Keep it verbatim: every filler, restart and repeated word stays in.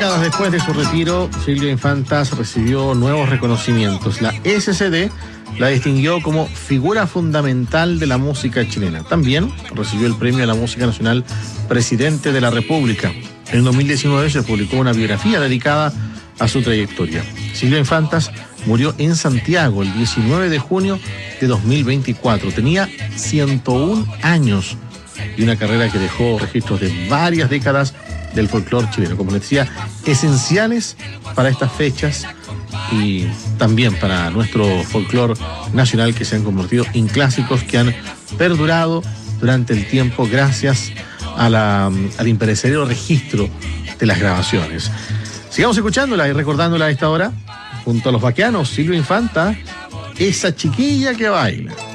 Décadas después de su retiro, Silvia Infantas recibió nuevos reconocimientos. La S C D la distinguió como figura fundamental de la música chilena. También recibió el Premio a la Música Nacional Presidente de la República. En dos mil diecinueve se publicó una biografía dedicada a su trayectoria. Silvia Infantas murió en Santiago el diecinueve de junio de dos mil veinticuatro. Tenía ciento un años y una carrera que dejó registros de varias décadas del folclore chileno, como les decía, esenciales para estas fechas y también para nuestro folclore nacional, que se han convertido en clásicos que han perdurado durante el tiempo gracias a la, al imperecedero registro de las grabaciones. Sigamos escuchándola y recordándola a esta hora, junto a los vaqueanos, Silvia Infanta, esa chiquilla que baila.